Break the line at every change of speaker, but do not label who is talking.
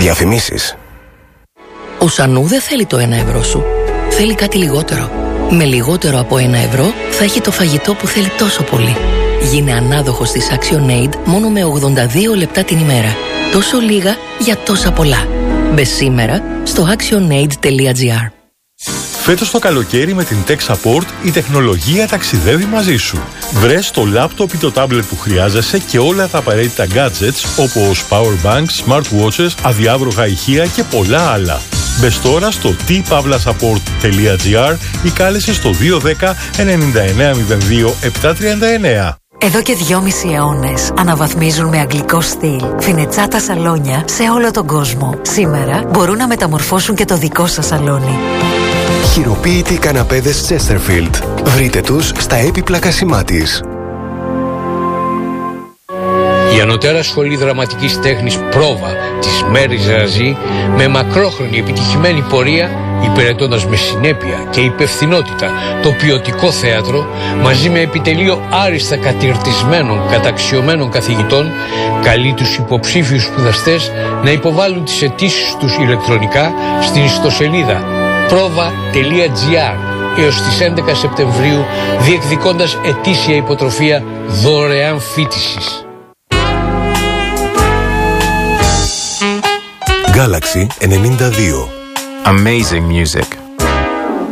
Διαφημίσεις.
Ο Σανού δεν θέλει το 1 ευρώ σου. Θέλει κάτι λιγότερο. Με λιγότερο από 1 ευρώ θα έχει το φαγητό που θέλει τόσο πολύ. Γίνε ανάδοχος της ActionAid μόνο με 82 λεπτά την ημέρα. Τόσο λίγα για τόσα πολλά. Μπε σήμερα στο actionaid.gr.
Φέτος το καλοκαίρι με την Tech Support η τεχνολογία ταξιδεύει μαζί σου. Βρες το λάπτοπ ή το τάμπλετ που χρειάζεσαι και όλα τα απαραίτητα gadgets όπως powerbanks, smartwatches, αδιάβροχα ηχεία και πολλά άλλα. Μπες τώρα στο t-support.gr ή κάλεσε στο 210 9902 739.
Εδώ και 2,5 αιώνες αναβαθμίζουν με αγγλικό στυλ φινετσάτα σαλόνια σε όλο τον κόσμο. Σήμερα μπορούν να μεταμορφώσουν και το δικό σας σαλόνι.
Χειροποίητοι καναπέδες Chesterfield. Βρείτε τους στα έπιπλα κασιμάτης.
Η Ανωτέρα Σχολή Δραματικής Τέχνης Πρόβα της Μέρης Ραζή, με μακρόχρονη επιτυχημένη πορεία, υπηρετώντας με συνέπεια και υπευθυνότητα το ποιοτικό θέατρο, μαζί με επιτελείο άριστα κατηρτισμένων καταξιωμένων καθηγητών, καλεί τους υποψήφιους σπουδαστές να υποβάλουν τις αιτήσεις τους ηλεκτρονικά στην ιστοσελίδα prova.gr έως τις 11 Σεπτεμβρίου, διεκδικώντας ετήσια υποτροφία δωρεάν φοιτησης.
Galaxy 92.
Amazing music.